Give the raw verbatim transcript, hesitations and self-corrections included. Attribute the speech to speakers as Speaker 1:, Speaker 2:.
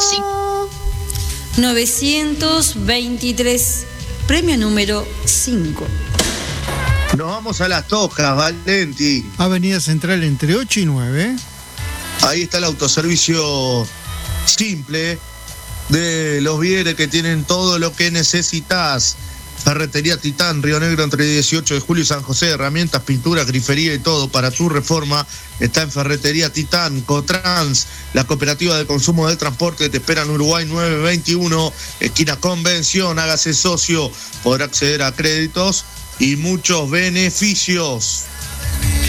Speaker 1: cinco. novecientos veintitrés, premio número cinco.
Speaker 2: Nos vamos a Las Tojas, Valenti.
Speaker 3: Avenida Central entre ocho y nueve.
Speaker 2: Ahí está el autoservicio simple de los Vieres, que tienen todo lo que necesitas. Ferretería Titán, Río Negro entre dieciocho de julio y San José. Herramientas, pinturas, grifería y todo para tu reforma está en Ferretería Titán. Cotrans, la cooperativa de consumo del transporte, te espera en Uruguay nueve veintiuno, esquina Convención. Hágase socio, podrá acceder a créditos y muchos beneficios.